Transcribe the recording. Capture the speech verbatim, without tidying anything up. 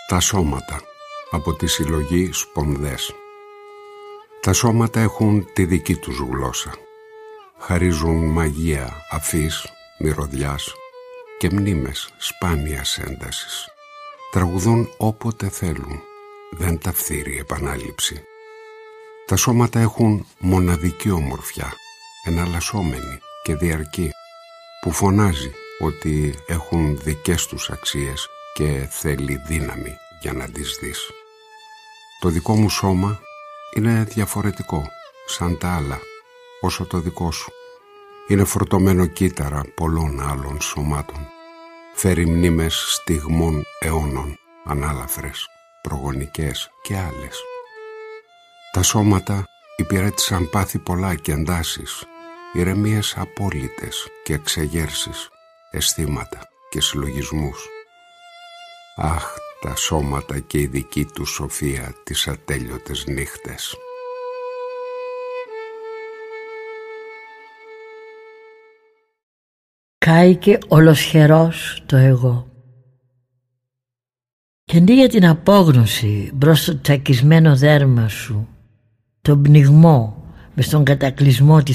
Τα σώματα, από τη συλλογή Σπονδές. Τα σώματα έχουν τη δική τους γλώσσα. Χαρίζουν μαγεία αφής, μυρωδιάς και μνήμες σπάνιας έντασης. Τραγουδούν όποτε θέλουν, δεν τα φθείρει επανάληψη. Τα σώματα έχουν μοναδική ομορφιά, εναλλασσόμενη και διαρκή, που φωνάζει ότι έχουν δικές τους αξίες και θέλει δύναμη για να τις δεις. Το δικό μου σώμα είναι διαφορετικό, σαν τα άλλα, όσο το δικό σου. Είναι φορτωμένο κύτταρα πολλών άλλων σωμάτων. Φέρει μνήμες στιγμών αιώνων, ανάλαφρες, προγονικές και άλλες. Τα σώματα υπηρέτησαν πάθη πολλά και εντάσεις, ηρεμίες απόλυτες και εξεγέρσεις, αισθήματα και συλλογισμούς. Αχ, τα σώματα και η δική του σοφία τις ατέλειωτες νύχτες. Κάηκε ολοσχερός το εγώ. Και αντί για την απόγνωση μπρος στο τσακισμένο δέρμα σου, τον πνιγμό μες στον κατακλυσμό της